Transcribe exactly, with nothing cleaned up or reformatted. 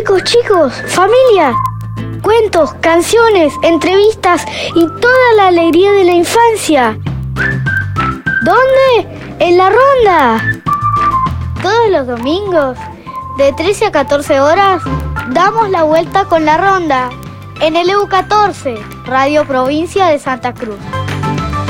Chicos, chicos, familia, cuentos, canciones, entrevistas y toda la alegría de la infancia. ¿Dónde? En La Ronda. Todos los domingos, de trece a catorce horas, damos la vuelta con La Ronda en el E U catorce, Radio Provincia de Santa Cruz.